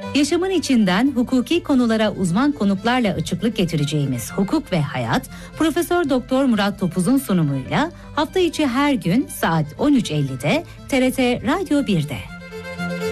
Yaşamın içinden hukuki konulara uzman konuklarla açıklık getireceğimiz Hukuk ve Hayat, Profesör Doktor Murat Topuz'un sunumuyla hafta içi her gün saat 13.50'de TRT Radyo 1'de.